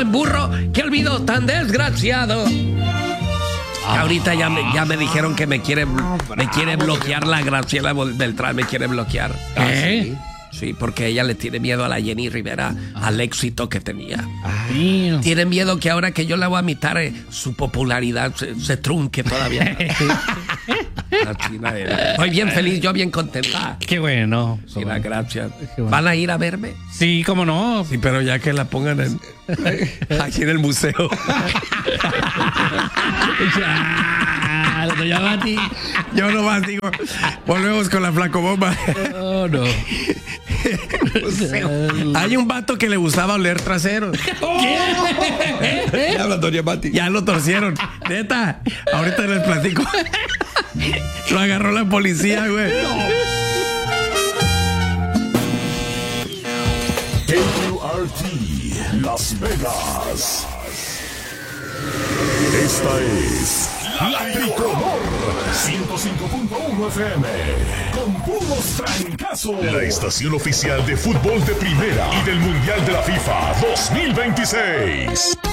en burro, qué olvido tan desgraciado. Ahorita ya me dijeron que me quiere bloquear la Graciela Beltrán, me quiere bloquear. ¿Eh? Sí, porque ella le tiene miedo a la Jenny Rivera, al éxito que tenía. Ay. Tiene miedo que ahora que yo la voy a imitar, su popularidad se trunque todavía. La China era. Estoy bien feliz, yo bien contenta. Qué bueno. Sí, gracias. Qué bueno. ¿Van a ir a verme? Sí, cómo no. Sí, pero ya que la pongan aquí en el museo. Doña Mati. Yo nomás digo, volvemos con la flacobomba. Oh, no. Hay un vato que le gustaba oler traseros. ¿Qué? Ya habla Doña Mati. Ya lo torcieron. Neta, ahorita les platico. Lo agarró la policía, güey. KURT Las Vegas. Esta es La Tricolor 105.1 FM con puros trancazos. La estación oficial de fútbol de primera y del Mundial de la FIFA 2026.